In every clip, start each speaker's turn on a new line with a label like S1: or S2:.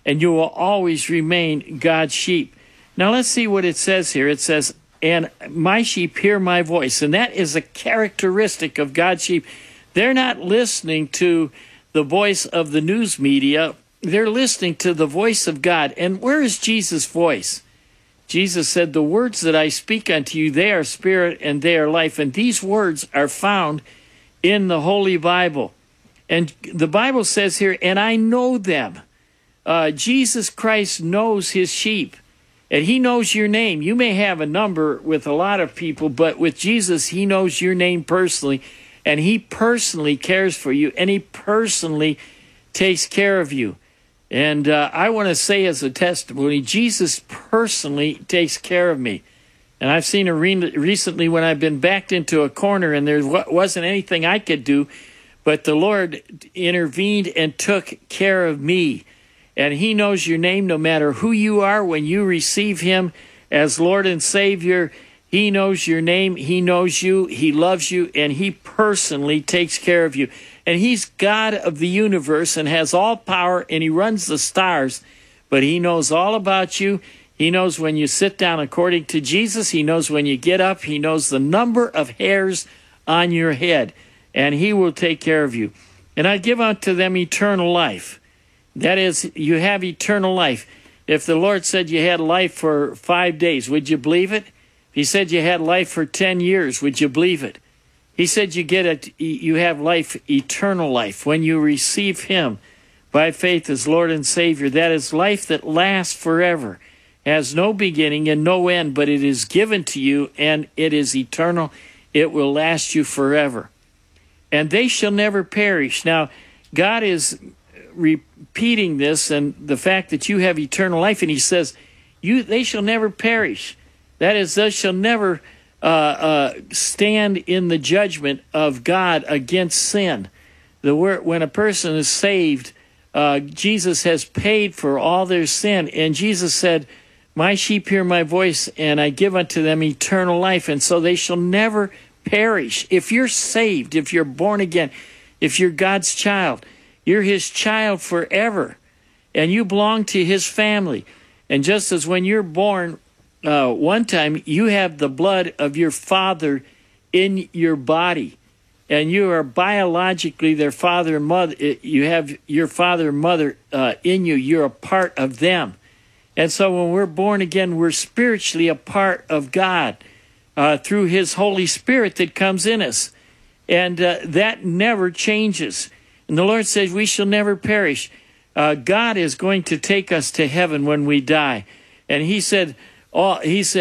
S1: and you will always remain God's sheep. Now let's see what it says here. It says, and my sheep hear my voice. And that is a characteristic of God's sheep. They're not listening to the voice of the news media. They're listening to the voice of God. And where is Jesus' voice? Jesus said, the words that I speak unto you, they are spirit and they are life. And these words are found in the Holy Bible. And the Bible says here, and I know them. Jesus Christ knows his sheep. And he knows your name. You may have a number with a lot of people, but with Jesus, he knows your name personally. And he personally cares for you. And he personally takes care of you. And I want to say as a testimony, Jesus personally takes care of me. And I've seen recently when I've been backed into a corner and there wasn't anything I could do, but the Lord intervened and took care of me. And he knows your name no matter who you are. When you receive him as Lord and Savior, he knows your name, he knows you, he loves you, and he personally takes care of you. And he's God of the universe and has all power, and he runs the stars, but he knows all about you. He knows when you sit down according to Jesus. He knows when you get up. He knows the number of hairs on your head, and he will take care of you. And I give unto them eternal life. That is, you have eternal life. If the Lord said you had life for 5 days, would you believe it? If he said you had life for 10 years, would you believe it? He said you have life, eternal life, when you receive him by faith as Lord and Savior. That is life that lasts forever, has no beginning and no end, but it is given to you, and it is eternal. It will last you forever. And they shall never perish. Now, God is repeating this and the fact that you have eternal life, and he says, they shall never perish. That is, they shall never stand in the judgment of God against sin. When a person is saved, Jesus has paid for all their sin, and Jesus said, my sheep hear my voice, and I give unto them eternal life, and so they shall never perish. If you're saved, if you're born again, if you're God's child, you're his child forever, and you belong to his family. And just as when you're born, one time, you have the blood of your father in your body, and you are biologically their father and mother. You have your father and mother in you. You're a part of them. And so when we're born again, we're spiritually a part of God through his Holy Spirit that comes in us. And that never changes. And the Lord says we shall never perish. God is going to take us to heaven when we die. And he said, all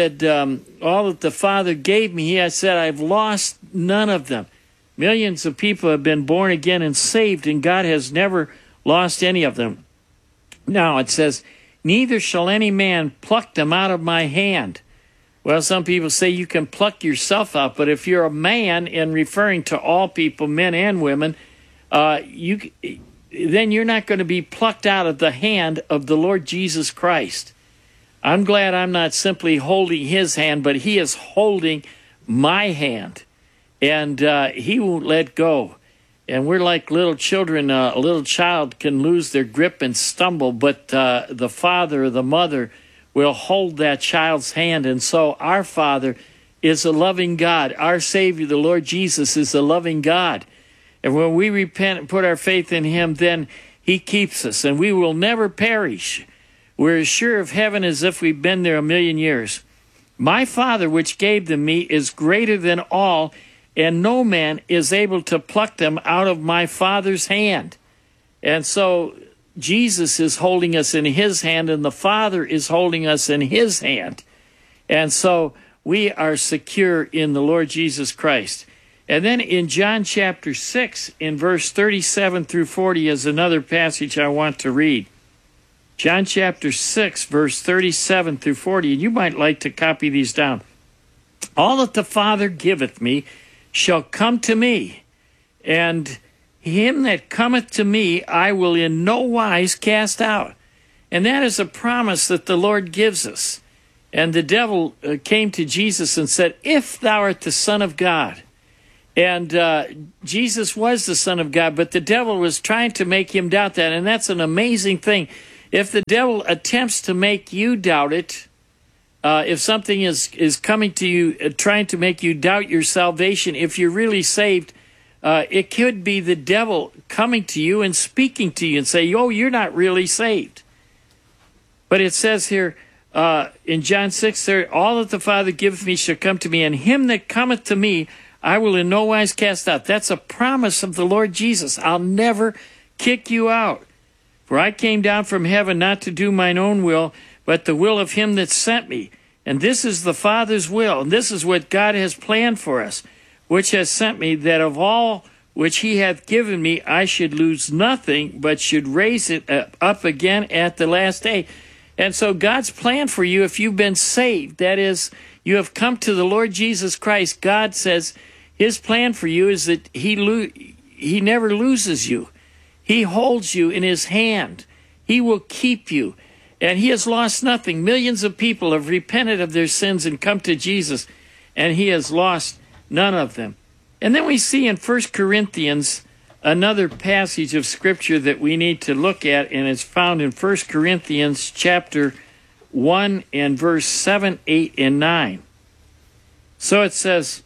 S1: that the Father gave me, he said, I've lost none of them. Millions of people have been born again and saved, and God has never lost any of them. Now it says, neither shall any man pluck them out of my hand. Well, some people say you can pluck yourself out, but if you're a man, and referring to all people, men and women, then you're not going to be plucked out of the hand of the Lord Jesus Christ. I'm glad I'm not simply holding his hand, but he is holding my hand, and he won't let go. And we're like little children. A little child can lose their grip and stumble, but the father or the mother will hold that child's hand. And so our Father is a loving God. Our Savior, the Lord Jesus, is a loving God. And when we repent and put our faith in him, then he keeps us, and we will never perish. We're as sure of heaven as if we've been there 1,000,000 years. My Father, which gave them me, is greater than all, and no man is able to pluck them out of my Father's hand. And so Jesus is holding us in his hand, and the Father is holding us in his hand. And so we are secure in the Lord Jesus Christ. And then in John chapter 6, in verse 37 through 40, is another passage I want to read. John chapter 6, verse 37 through 40, and you might like to copy these down. All that the Father giveth me shall come to me, and him that cometh to me I will in no wise cast out. And that is a promise that the Lord gives us. And the devil came to Jesus and said, if thou art the Son of God. And Jesus was the Son of God, but the devil was trying to make him doubt that. And that's an amazing thing, If the devil attempts to make you doubt it, if something is coming to you, trying to make you doubt your salvation, if you're really saved, it could be the devil coming to you and speaking to you and say, oh, you're not really saved. But it says here in John 6:30, all that the Father giveth me shall come to me, and him that cometh to me I will in no wise cast out. That's a promise of the Lord Jesus. I'll never kick you out. For I came down from heaven not to do mine own will, but the will of him that sent me. And this is the Father's will, and this is what God has planned for us, which has sent me, that of all which he hath given me I should lose nothing, but should raise it up again at the last day. And so God's plan for you, if you've been saved, that is, you have come to the Lord Jesus Christ, God says his plan for you is that he never loses you. He holds you in his hand. He will keep you. And he has lost nothing. Millions of people have repented of their sins and come to Jesus, and he has lost none of them. And then we see in 1 Corinthians another passage of Scripture that we need to look at, and it's found in 1 Corinthians chapter 1 and verse 7, 8, and 9. So it says,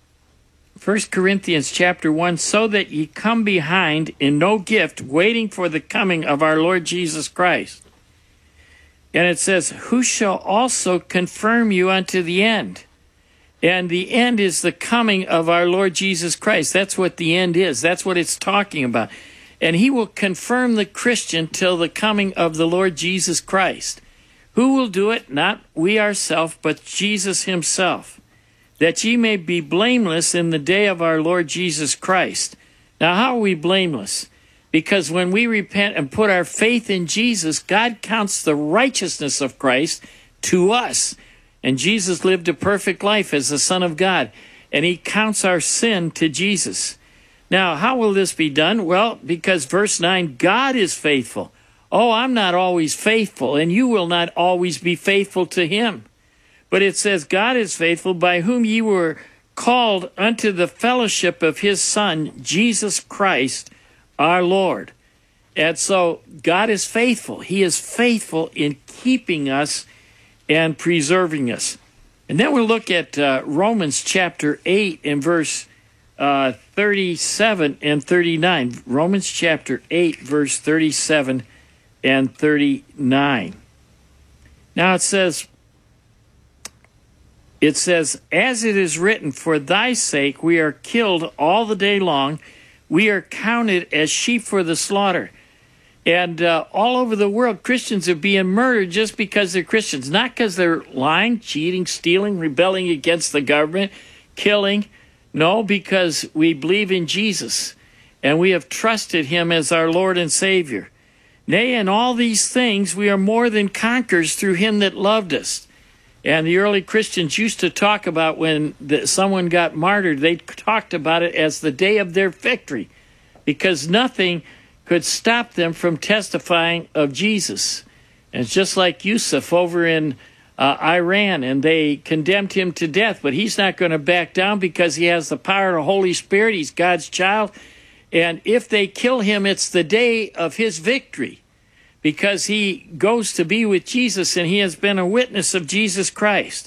S1: 1 Corinthians chapter 1, so that ye come behind in no gift, waiting for the coming of our Lord Jesus Christ. And it says, who shall also confirm you unto the end? And the end is the coming of our Lord Jesus Christ. That's what the end is. That's what it's talking about. And he will confirm the Christian till the coming of the Lord Jesus Christ. Who will do it? Not we ourselves, but Jesus himself. That ye may be blameless in the day of our Lord Jesus Christ. Now, how are we blameless? Because when we repent and put our faith in Jesus, God counts the righteousness of Christ to us. And Jesus lived a perfect life as the Son of God. And he counts our sin to Jesus. Now, how will this be done? Well, because verse 9, God is faithful. Oh, I'm not always faithful, and you will not always be faithful to him. But it says, God is faithful, by whom ye were called unto the fellowship of his Son, Jesus Christ, our Lord. And so God is faithful. He is faithful in keeping us and preserving us. And then we'll look at Romans chapter 8 and verse 37 and 39. Romans chapter 8, verse 37 and 39. Now it says, as it is written, for thy sake we are killed all the day long. We are counted as sheep for the slaughter. And all over the world, Christians are being murdered just because they're Christians. Not because they're lying, cheating, stealing, rebelling against the government, killing. No, because we believe in Jesus. And we have trusted him as our Lord and Savior. Nay, in all these things we are more than conquerors through him that loved us. And the early Christians used to talk about when someone got martyred, they talked about it as the day of their victory, because nothing could stop them from testifying of Jesus. And it's just like Yusuf over in Iran, and they condemned him to death, but he's not going to back down because he has the power of the Holy Spirit. He's God's child. And if they kill him, it's the day of his victory, because he goes to be with Jesus, and he has been a witness of Jesus Christ.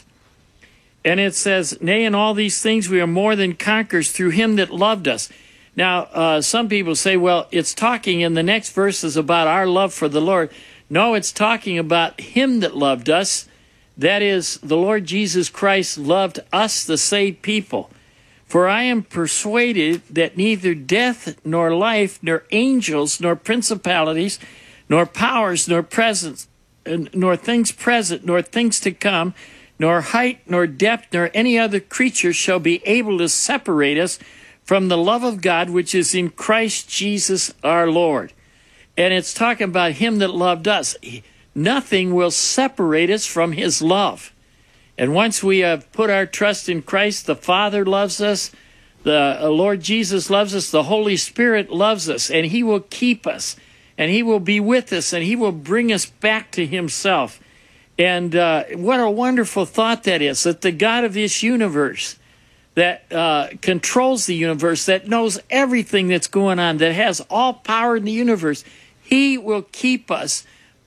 S1: And it says, nay, in all these things we are more than conquerors through him that loved us. Now, some people say, well, it's talking in the next verses about our love for the Lord. No, it's talking about him that loved us. That is, the Lord Jesus Christ loved us, the saved people. For I am persuaded that neither death, nor life, nor angels, nor principalities, nor powers, nor presence, nor things present, nor things to come, nor height, nor depth, nor any other creature shall be able to separate us from the love of God which is in Christ Jesus our Lord. And it's talking about him that loved us. Nothing will separate us from his love. And once we have put our trust in Christ, the Father loves us, the Lord Jesus loves us, the Holy Spirit loves us, and he will keep us, and he will be with us, and he will bring us back to himself. And what a wonderful thought that is, that the God of this universe, that controls the universe, that knows everything that's going on, that has all power in the universe, he will keep us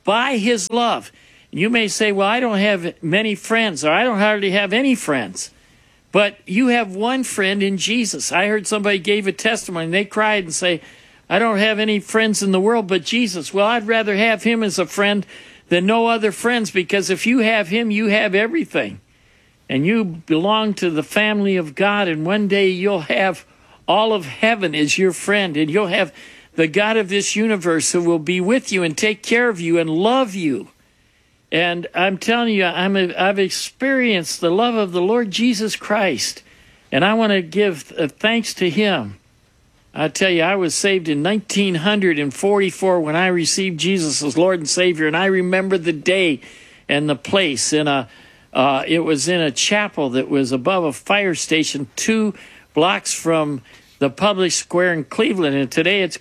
S1: by his love. You may say, well, I don't have many friends, or I don't hardly have any friends. But you have one friend in Jesus. I heard somebody gave a testimony, and they cried and say, I don't have any friends in the world but Jesus. Well, I'd rather have him as a friend than no other friends, because if you have him, you have everything. And you belong to the family of God, and one day you'll have all of heaven as your friend, and you'll have the God of this universe who will be with you and take care of you and love you. And I'm telling you, I've experienced the love of the Lord Jesus Christ, and I want to give thanks to him. I tell you, I was saved in 1944 when I received Jesus as Lord and Savior, and I remember the day and the place. It was in a chapel that was above a fire station 2 blocks from the public square in Cleveland, and today it's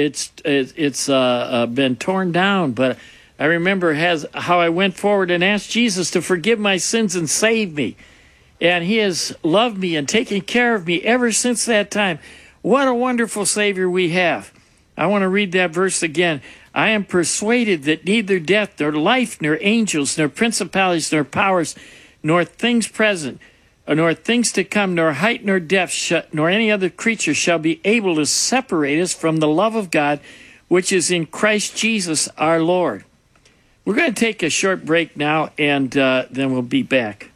S1: been torn down. But I remember how I went forward and asked Jesus to forgive my sins and save me, and he has loved me and taken care of me ever since that time. What a wonderful Savior we have. I want to read that verse again. I am persuaded that neither death, nor life, nor angels, nor principalities, nor powers, nor things present, nor things to come, nor height, nor depth, nor any other creature shall be able to separate us from the love of God, which is in Christ Jesus our Lord. We're going to take a short break now, and then we'll be back.